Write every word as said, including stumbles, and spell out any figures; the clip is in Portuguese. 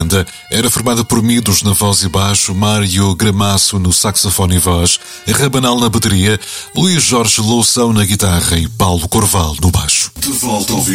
banda era formada por Midos na voz e baixo, Mário Gramaço no saxofone e voz, Rabanal na bateria, Luís Jorge Loução na guitarra e Paulo Corval no baixo. De volta ao vivo.